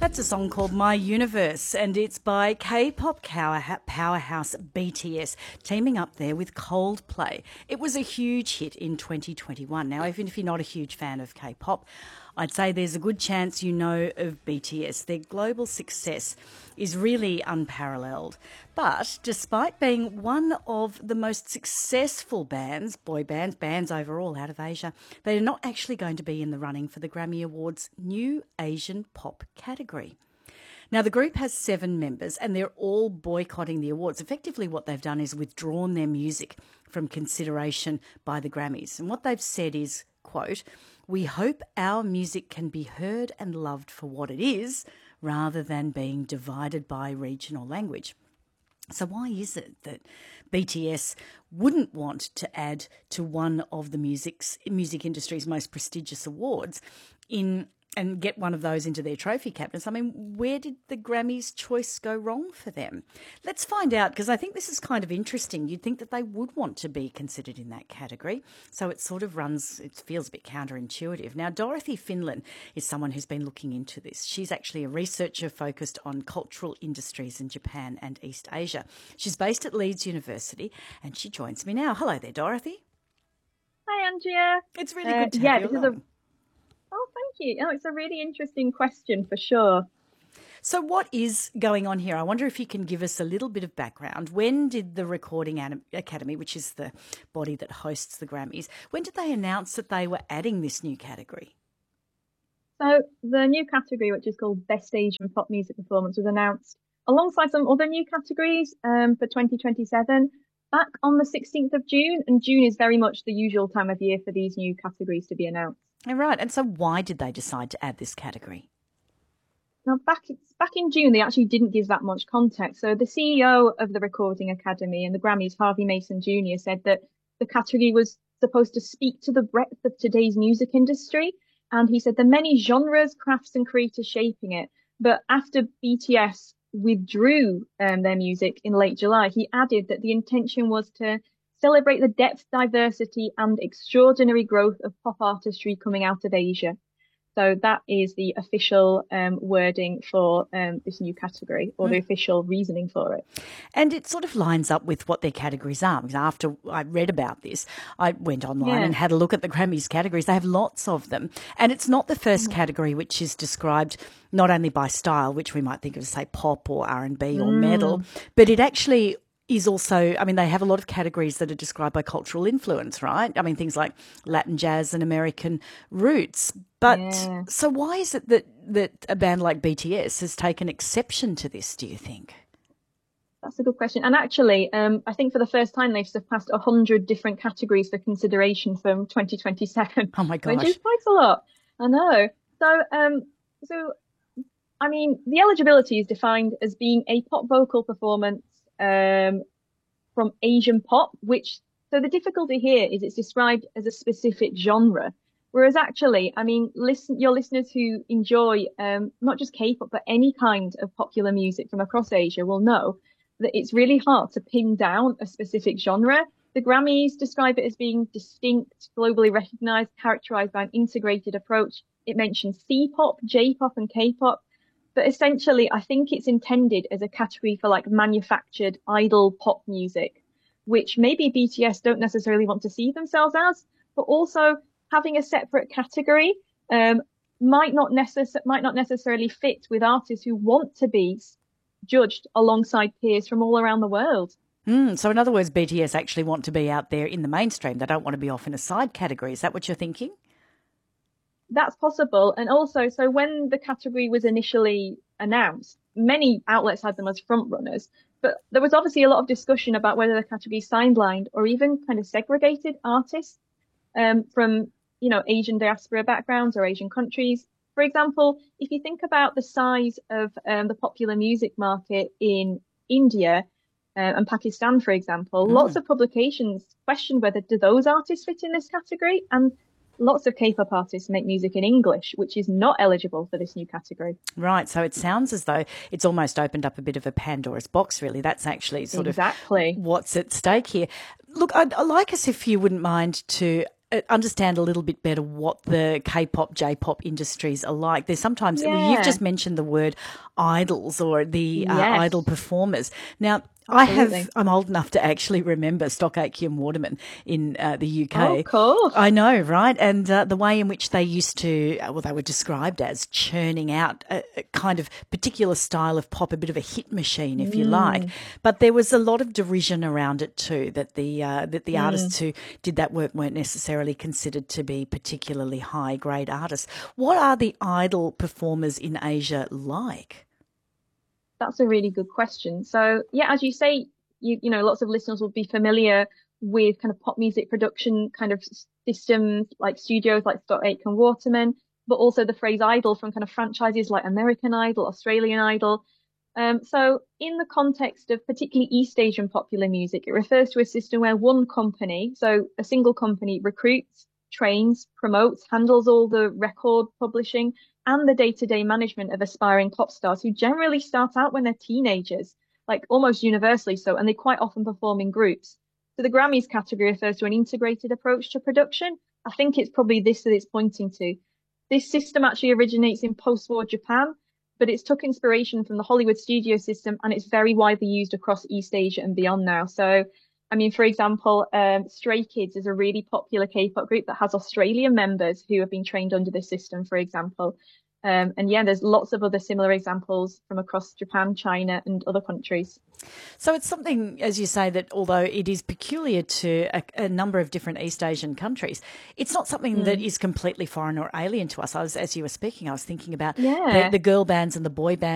That's a song called My Universe, and it's by K-pop powerhouse BTS, teaming up there with Coldplay. It was a huge hit in 2021. Now, even if you're not a huge fan of K-pop, I'd say there's a good chance you know of BTS. Their global success is really unparalleled. But despite being one of the most successful bands, boy bands overall out of Asia, they are not actually going to be in the running for the Grammy Awards' new Asian pop category. Now, the group has 7 members and they're all boycotting the awards. Effectively, what they've done is withdrawn their music from consideration by the Grammys. And what they've said is, quote, "We hope our music can be heard and loved for what it is, rather than being divided by region or language." So why is it that BTS wouldn't want to add to one of the music industry's most prestigious awards and get one of those into their trophy cabinets? I mean, where did the Grammys' choice go wrong for them? Let's find out, because I think this is kind of interesting. You'd think that they would want to be considered in that category. So it feels a bit counterintuitive. Now, Dorothy Finlan is someone who's been looking into this. She's actually a researcher focused on cultural industries in Japan and East Asia. She's based at Leeds University, and she joins me now. Hello there, Dorothy. Hi, Andrea. It's really good to have you along. Oh, thank you. Oh, it's a really interesting question for sure. So what is going on here? I wonder if you can give us a little bit of background. When did the Recording Academy, which is the body that hosts the Grammys, when did they announce that they were adding this new category? So the new category, which is called Best Asian Pop Music Performance, was announced alongside some other new categories for 2027 back on the 16th of June. And June is very much the usual time of year for these new categories to be announced. Right. And so why did they decide to add this category? Now, back in June, they actually didn't give that much context. So the CEO of the Recording Academy and the Grammys, Harvey Mason Jr., said that the category was supposed to speak to the breadth of today's music industry. And he said the many genres, crafts and creators shaping it. But after BTS withdrew their music in late July, he added that the intention was to celebrate the depth, diversity and extraordinary growth of pop artistry coming out of Asia. So that is the official wording for this new category, or the official reasoning for it. And it sort of lines up with what their categories are. Because after I read about this, I went online and had a look at the Grammys categories. They have lots of them. And it's not the first category which is described not only by style, which we might think of as, say, pop or R&B or metal, but it actually is also, I mean, they have a lot of categories that are described by cultural influence, right? I mean, things like Latin jazz and American roots. But so why is it that a band like BTS has taken exception to this, do you think? That's a good question. And actually, I think for the first time, they've surpassed 100 different categories for consideration from 2027. Oh, my gosh. Which is quite a lot. I know. So, I mean, the eligibility is defined as being a pop vocal performance from Asian pop, so the difficulty here is it's described as a specific genre, whereas actually, I mean, your listeners who enjoy not just K-pop but any kind of popular music from across Asia will know that it's really hard to pin down a specific genre. The Grammys describe it as being distinct, globally recognized, characterized by an integrated approach. It mentions C-pop, J-pop and K-pop. But essentially, I think it's intended as a category for like manufactured idol pop music, which maybe BTS don't necessarily want to see themselves as, but also having a separate category might not necessarily fit with artists who want to be judged alongside peers from all around the world. So in other words, BTS actually want to be out there in the mainstream. They don't want to be off in a side category. Is that what you're thinking? That's possible. And also, so when the category was initially announced, many outlets had them as front runners, but there was obviously a lot of discussion about whether the category sidelined or even kind of segregated artists from, Asian diaspora backgrounds or Asian countries. For example, if you think about the size of the popular music market in India and Pakistan, for example, lots of publications questioned whether do those artists fit in this category, and lots of K-pop artists make music in English, which is not eligible for this new category. Right. So it sounds as though it's almost opened up a bit of a Pandora's box, really. That's actually sort of what's at stake here. Look, I'd like us, if you wouldn't mind, to understand a little bit better what the K-pop, J-pop industries are like. There's sometimes, well, you've Yeah. just mentioned the word idols or the Yes. idol performers. Now, Absolutely. I'm old enough to actually remember Stock Aitken Waterman in the Oh, UK. of course. I know, right? And the way in which they used to, well, they were described as churning out a kind of particular style of pop, a bit of a hit machine, if you like. Mm, But there was a lot of derision around it too, that the mm. artists who did that work weren't necessarily considered to be particularly high grade artists. What are the idol performers in Asia like? That's a really good question. So, yeah, as you say, lots of listeners will be familiar with kind of pop music production kind of systems like studios like Stock Aitken Waterman, but also the phrase idol from kind of franchises like American Idol, Australian Idol. So in the context of particularly East Asian popular music, it refers to a system where one company, so a single company, recruits, trains, promotes, handles all the record publishing and the day-to-day management of aspiring pop stars who generally start out when they're teenagers, like almost universally so, and they quite often perform in groups. So the Grammys category refers to an integrated approach to production. I think it's probably this that it's pointing to. This system actually originates in post-war Japan, but it's took inspiration from the Hollywood studio system and it's very widely used across East Asia and beyond now. So, I mean, for example, Stray Kids is a really popular K-pop group that has Australian members who have been trained under this system, for example. And yeah, there's lots of other similar examples from across Japan, China, and other countries. So it's something, as you say, that although it is peculiar to a number of different East Asian countries, it's not something that Mm. is completely foreign or alien to us. As you were speaking, I was thinking about Yeah. the girl bands and the boy bands